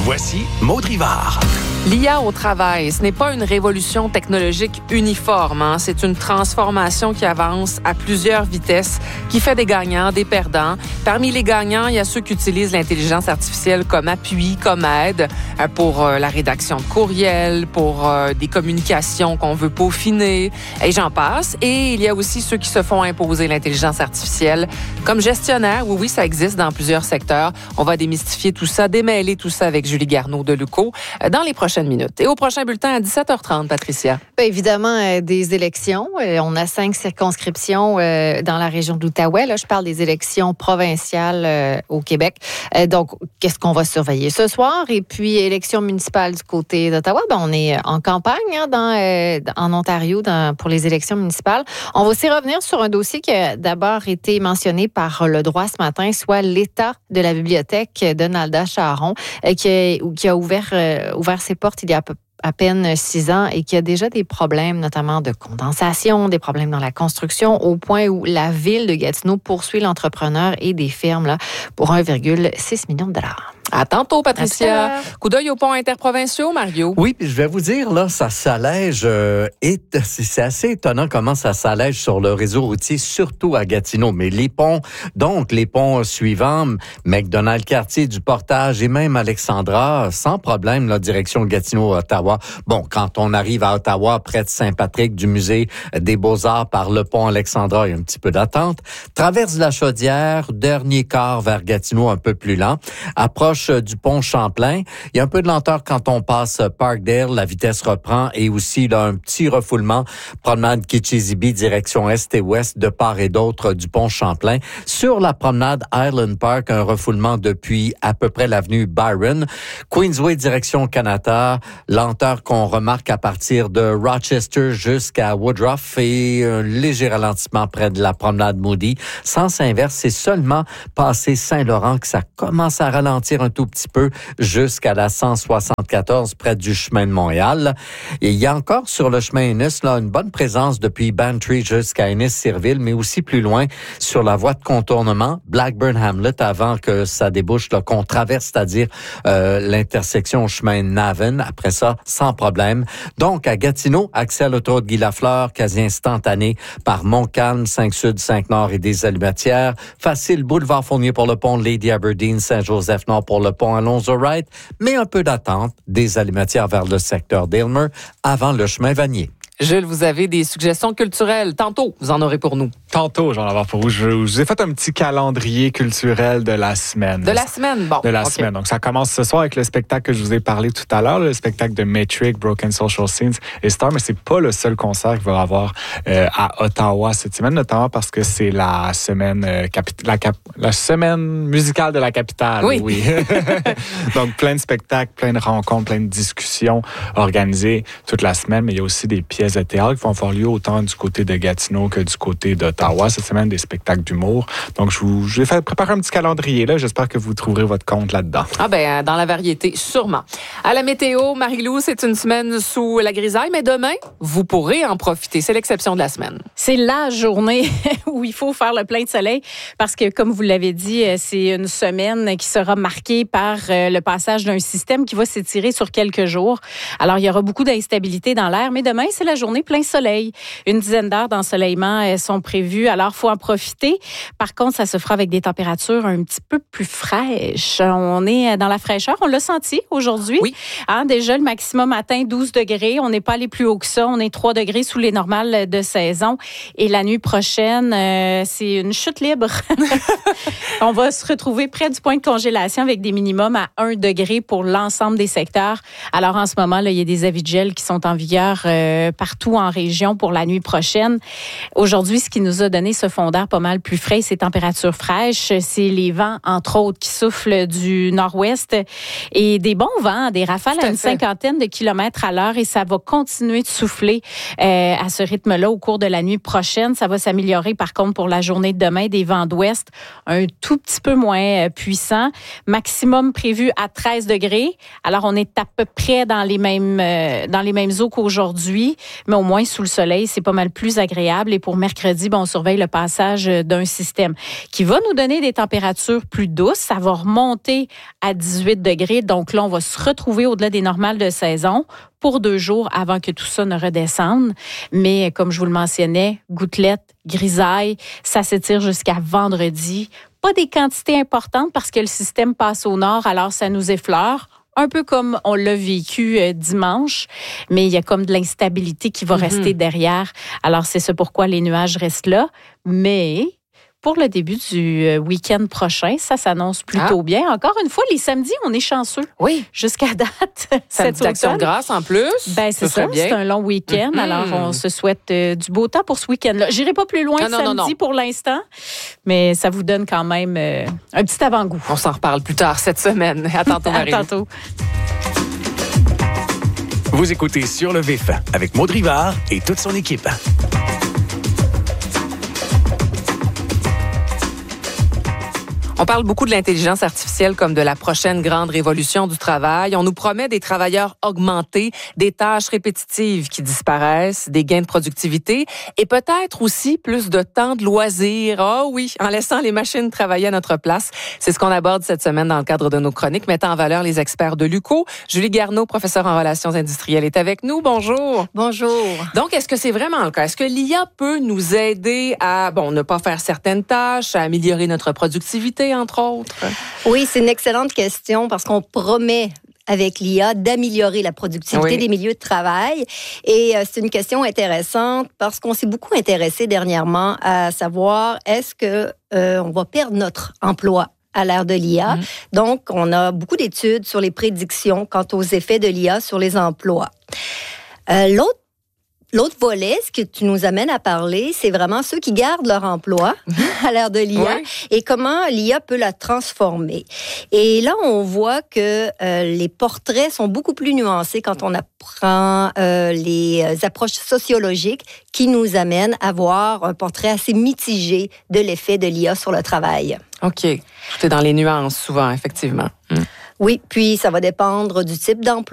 Voici Maud Rivard. L'IA au travail, ce n'est pas une révolution technologique uniforme. C'est une transformation qui avance à plusieurs vitesses, qui fait des gagnants, des perdants. Parmi les gagnants, il y a ceux qui utilisent l'intelligence artificielle comme appui, comme aide pour la rédaction de courriels, pour des communications qu'on veut peaufiner, et j'en passe. Et il y a aussi ceux qui se font imposer l'intelligence artificielle comme gestionnaire. Oui, ça existe dans plusieurs secteurs. On va démystifier tout ça, démêler tout ça avec Julie Garneau de Luco dans les prochaines minutes. Et au prochain bulletin à 17h30, Patricia. Bien, évidemment, des élections. On a 5 circonscriptions dans la région de l'Outaouais. Là, je parle des élections provinciales au Québec. Donc, qu'est-ce qu'on va surveiller ce soir? Et puis, élections municipales du côté d'Ottawa. Ben, on est en campagne en Ontario pour les élections municipales. On va aussi revenir sur un dossier qui a d'abord été mentionné par Le Droit ce matin, soit l'état de la bibliothèque Donalda Charon, qui a ouvert ses portes il y a à peine 6 ans et qui a déjà des problèmes, notamment de condensation, des problèmes dans la construction, au point où la ville de Gatineau poursuit l'entrepreneur et des fermes là, pour 1,6 million de dollars. À tantôt, Patricia. Coup d'œil aux ponts interprovinciaux, Mario. Oui, puis je vais vous dire, là, ça s'allège. C'est assez étonnant comment ça s'allège sur le réseau routier, surtout à Gatineau. Mais les ponts, donc les ponts suivants, McDonald-Cartier, du Portage et même Alexandra, sans problème, la direction Gatineau-Ottawa. Bon, quand on arrive à Ottawa, près de Saint-Patrick, du musée des Beaux-Arts par le pont Alexandra, il y a un petit peu d'attente. Traverse la Chaudière, dernier quart vers Gatineau, un peu plus lent. Approche du pont Champlain. Il y a un peu de lenteur quand on passe Parkdale, la vitesse reprend et aussi là, un petit refoulement, promenade Kitchissippi, direction est et ouest de part et d'autre du pont Champlain. Sur la promenade Highland Park, un refoulement depuis à peu près l'avenue Byron. Queensway, direction Canada, lenteur qu'on remarque à partir de Rochester jusqu'à Woodruff et un léger ralentissement près de la promenade Moody. Sens inverse, c'est seulement passé Saint-Laurent que ça commence à ralentir un tout petit peu jusqu'à la 174 près du chemin de Montréal. Et il y a encore sur le chemin Ennis là une bonne présence depuis Bantry jusqu'à Ennis-Cirville, mais aussi plus loin sur la voie de contournement Blackburn-Hamlet avant que ça débouche là, qu'on traverse, c'est-à-dire l'intersection au chemin Navan. Après ça, sans problème. Donc à Gatineau, accès à l'autoroute Guy-Lafleur, quasi instantané par Montcalm, 5-Sud, 5-Nord et des Allumettières. Facile, boulevard Fournier pour le pont Lady Aberdeen, Saint-Joseph-Nord pour le pont Alonzo-Wright, mais un peu d'attente des Allumettières vers le secteur d'Aylmer avant le chemin Vanier. Jules, vous avez des suggestions culturelles. Tantôt, vous en aurez pour nous. Tantôt, j'en vais avoir pour vous. Je vous ai fait un petit calendrier culturel de la semaine. De la semaine, bon. De la semaine. Donc, ça commence ce soir avec le spectacle que je vous ai parlé tout à l'heure, le spectacle de Metric, Broken Social Scenes et Star, mais c'est pas le seul concert qu'il va y avoir à Ottawa cette semaine, notamment parce que c'est la semaine la semaine musicale de la capitale. Oui. Donc, plein de spectacles, plein de rencontres, plein de discussions organisées toute la semaine, mais il y a aussi des pièces de théâtre qui vont avoir lieu autant du côté de Gatineau que du côté d'Ottawa. Cette semaine, des spectacles d'humour. Donc, je vais préparer un petit calendrier là. J'espère que vous trouverez votre compte là-dedans. Ah ben, dans la variété, sûrement. À la météo, Marie-Lou, c'est une semaine sous la grisaille, mais demain, vous pourrez en profiter. C'est l'exception de la semaine. C'est la journée où il faut faire le plein de soleil parce que, comme vous l'avez dit, c'est une semaine qui sera marquée par le passage d'un système qui va s'étirer sur quelques jours. Alors, il y aura beaucoup d'instabilité dans l'air, mais demain, c'est la journée plein soleil. Une dizaine d'heures d'ensoleillement sont prévues, alors il faut en profiter. Par contre, ça se fera avec des températures un petit peu plus fraîches. On est dans la fraîcheur, on l'a senti aujourd'hui. Oui. Déjà, le maximum atteint 12 degrés. On n'est pas allé plus haut que ça. On est 3 degrés sous les normales de saison. Et la nuit prochaine, c'est une chute libre. On va se retrouver près du point de congélation avec des minimums à 1 degré pour l'ensemble des secteurs. Alors, en ce moment, là, il y a des avis de gel qui sont en vigueur partout en région pour la nuit prochaine. Aujourd'hui, ce qui nous a donné ce fond d'air pas mal plus frais, c'est températures fraîches. C'est les vents, entre autres, qui soufflent du nord-ouest et des bons vents, des rafales à une cinquantaine de kilomètres à l'heure et ça va continuer de souffler à ce rythme-là au cours de la nuit prochaine. Ça va s'améliorer, par contre, pour la journée de demain, des vents d'ouest un tout petit peu moins puissants. Maximum prévu à 13 degrés. Alors, on est à peu près dans les mêmes eaux qu'aujourd'hui, mais au moins sous le soleil, c'est pas mal plus agréable. Et pour mercredi, on surveille le passage d'un système qui va nous donner des températures plus douces. Ça va remonter à 18 degrés. Donc là, on va se retrouver au-delà des normales de saison pour 2 jours avant que tout ça ne redescende. Mais comme je vous le mentionnais, gouttelettes, grisailles, ça s'étire jusqu'à vendredi. Pas des quantités importantes parce que le système passe au nord, alors ça nous effleure. Un peu comme on l'a vécu dimanche, mais il y a comme de l'instabilité qui va rester derrière. Alors, c'est ça pourquoi les nuages restent là. Mais pour le début du week-end prochain, ça s'annonce plutôt bien. Encore une fois, les samedis, on est chanceux. Oui. Jusqu'à date. Samedi d'Action de grâce en plus. Ben, c'est ça. C'est un long week-end. Alors, on se souhaite du beau temps pour ce week-end-là. J'irai pas plus loin samedi pour l'instant, mais ça vous donne quand même un petit avant-goût. On s'en reparle plus tard cette semaine. À tantôt, Marie. À tantôt. Vous écoutez Sur le Vif avec Maud Rivard et toute son équipe. On parle beaucoup de l'intelligence artificielle comme de la prochaine grande révolution du travail. On nous promet des travailleurs augmentés, des tâches répétitives qui disparaissent, des gains de productivité et peut-être aussi plus de temps de loisirs. Oh oui, en laissant les machines travailler à notre place. C'est ce qu'on aborde cette semaine dans le cadre de nos chroniques mettant en valeur les experts de l'UQO. Julie Garneau, professeure en relations industrielles, est avec nous. Bonjour. Bonjour. Donc, est-ce que c'est vraiment le cas? Est-ce que l'IA peut nous aider à, ne pas faire certaines tâches, à améliorer notre productivité, entre autres? Oui, c'est une excellente question parce qu'on promet avec l'IA d'améliorer la productivité des milieux de travail. Et c'est une question intéressante parce qu'on s'est beaucoup intéressé dernièrement à savoir est-ce que on va perdre notre emploi à l'ère de l'IA. Donc, on a beaucoup d'études sur les prédictions quant aux effets de l'IA sur les emplois. L'autre volet, ce que tu nous amènes à parler, c'est vraiment ceux qui gardent leur emploi à l'ère de l'IA et comment l'IA peut la transformer. Et là, on voit que les portraits sont beaucoup plus nuancés quand on apprend les approches sociologiques qui nous amènent à voir un portrait assez mitigé de l'effet de l'IA sur le travail. OK. Tout est dans les nuances souvent, effectivement. Oui, puis ça va dépendre du type d'emploi.